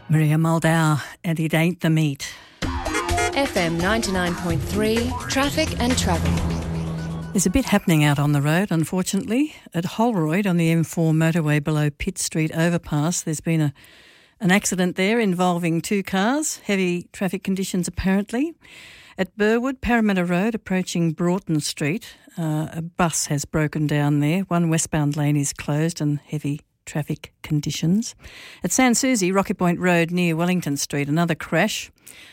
Maria Moldau, and it ain't the meat. FM 99.3, Traffic and Travel. There's a bit happening out on the road, unfortunately. At Holroyd on the M4 motorway below Pitt Street overpass, there's been an accident there involving two cars, heavy traffic conditions apparently. At Burwood, Parramatta Road, approaching Broughton Street, a bus has broken down there. One westbound lane is closed and heavy traffic conditions. At Sans Souci, Rocky Point Road near Wellington Street, another crash.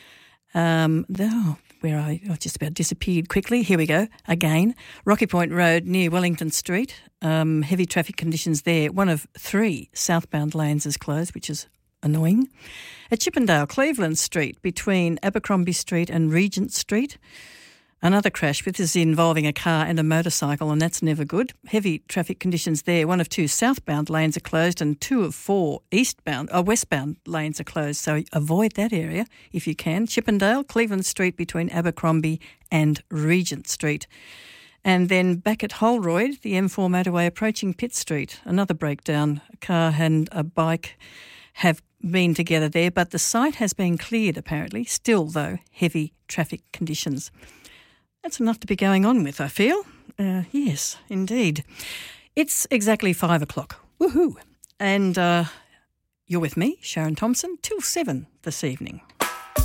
Where I just about disappeared quickly. Here we go, again. Rocky Point Road near Wellington Street, heavy traffic conditions there. One of three southbound lanes is closed, which is annoying. At Chippendale, Cleveland Street, between Abercrombie Street and Regent Street, another crash, but this is involving a car and a motorcycle, and that's never good. Heavy traffic conditions there. One of two southbound lanes are closed and two of four westbound lanes are closed, so avoid that area if you can. Chippendale, Cleveland Street between Abercrombie and Regent Street. And then back at Holroyd, the M4 motorway approaching Pitt Street, another breakdown. A car and a bike have been together there, but the site has been cleared apparently. Still, though, heavy traffic conditions. That's enough to be going on with, I feel. Yes, indeed. It's exactly 5 o'clock. Woohoo! And you're with me, Sharon Thompson, till 7 this evening.